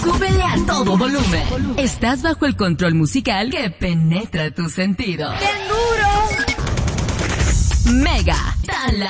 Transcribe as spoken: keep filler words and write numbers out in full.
Súbele a todo volumen. Estás bajo el control musical que penetra tus sentidos. ¡Bien duro! Mega. Dale.